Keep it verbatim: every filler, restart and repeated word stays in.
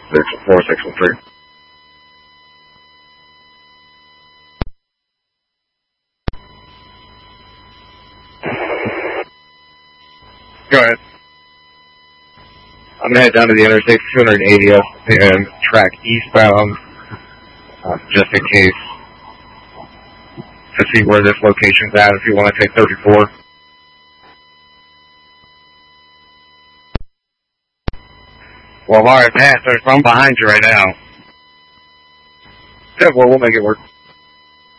six four six one three. Go ahead. I'm gonna head down to the interstate two eightieth and track eastbound, uh, just in case, to see where this location's at if you want to take thirty-four. Well, I've already passed, so I'm behind you right now. Yeah, well, we'll make it work.